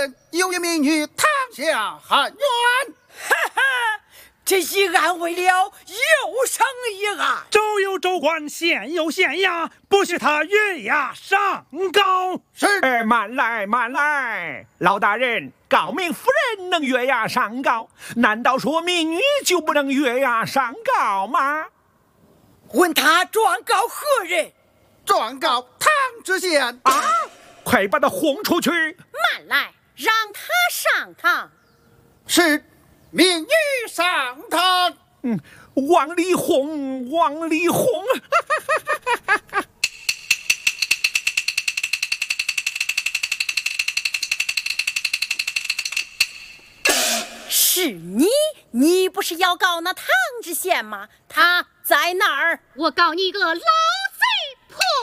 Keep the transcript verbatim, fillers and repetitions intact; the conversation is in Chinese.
人有一名女躺下喊冤。 哈哈，这一案为了又生一案， 州有州官，县有县衙，不许他越押上告。 是。 哎，慢来慢来，老大人，高明夫人能越押上告，难道说民女就不能越押上告吗？ 问他状告何人？ 状告唐知县。 啊！快把他轰出去！ 慢来，让他上堂。 是。民女上堂。 嗯，往里轰，往里轰。 是你？你不是要告那唐知县吗？他在哪儿？ 我告你个老